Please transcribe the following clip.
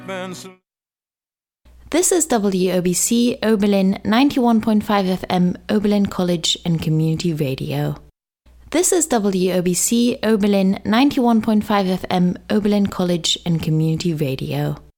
This is WOBC Oberlin 91.5 FM Oberlin College and Community Radio. This is WOBC Oberlin 91.5 FM Oberlin College and Community Radio.